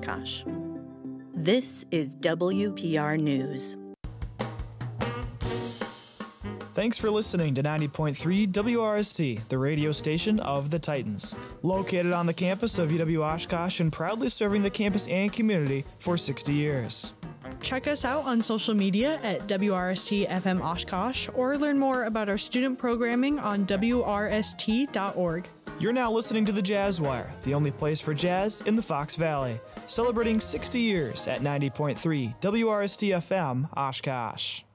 Oshkosh. This is WPR News. Thanks for listening to 90.3 WRST, the radio station of the Titans. Located on the campus of UW Oshkosh and proudly serving the campus and community for 60 years. Check us out on social media at WRST FM Oshkosh or learn more about our student programming on WRST.org. You're now listening to the Jazz Wire, the only place for jazz in the Fox Valley. Celebrating 60 years at 90.3 WRST FM Oshkosh.